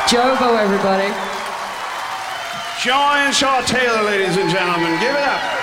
Jovo, everybody. Sean Shaw Taylor, ladies and gentlemen. Give it up.